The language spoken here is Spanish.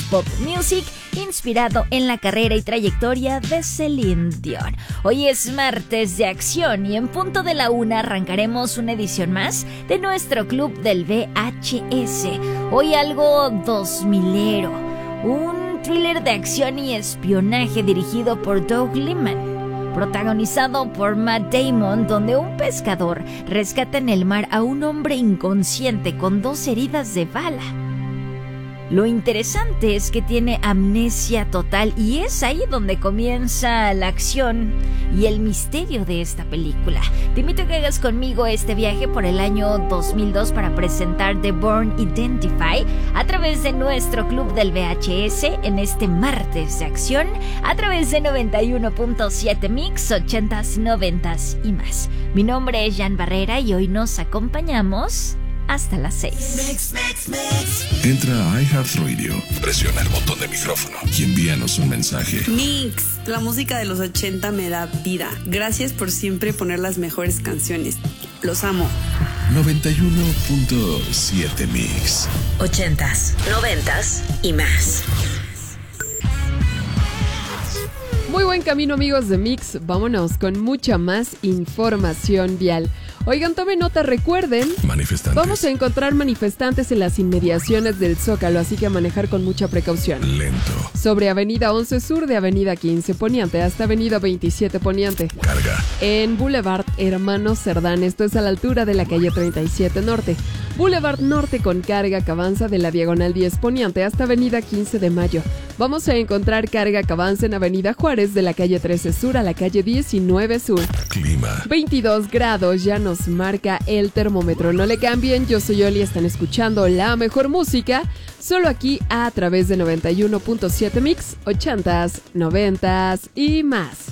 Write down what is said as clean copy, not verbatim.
pop music inspirado en la carrera y trayectoria de Celine Dion. Hoy es martes de acción y en punto de la 1 arrancaremos una edición más de nuestro club del VHS. Hoy algo 2000ero, un thriller de acción y espionaje dirigido por Doug Liman, protagonizado por Matt Damon, donde un pescador rescata en el mar a un hombre inconsciente con 2 heridas de bala. Lo interesante es que tiene amnesia total y es ahí donde comienza la acción y el misterio de esta película. Te invito a que hagas conmigo este viaje por el año 2002 para presentar The Bourne Identity a través de nuestro club del VHS en este martes de acción a través de 91.7 Mix, 80s, 90s y más. Mi nombre es Jan Barrera y hoy nos acompañamos hasta las 6. Entra a iHeartRadio, presiona el botón de micrófono y envíanos un mensaje. Mix, la música de los 80 me da vida. Gracias por siempre poner las mejores canciones. Los amo. 91.7 Mix. 80s, 90s y más. Muy buen camino, amigos de Mix. Vámonos con mucha más información vial. Oigan, tomen nota, recuerden, vamos a encontrar manifestantes en las inmediaciones del Zócalo, así que a manejar con mucha precaución. Lento. Sobre Avenida 11 Sur de Avenida 15 Poniente hasta Avenida 27 Poniente. Carga. En Boulevard Hermanos Cerdán, esto es a la altura de la calle 37 Norte. Boulevard Norte con carga que avanza de la Diagonal 10 Poniente hasta Avenida 15 de Mayo. Vamos a encontrar carga que avanza en Avenida Juárez de la calle 13 Sur a la calle 19 Sur. Clima. 22 grados ya nos marca el termómetro. No le cambien, yo soy Oli, están escuchando la mejor música, solo aquí a través de 91.7 Mix, 80s, 90s y más.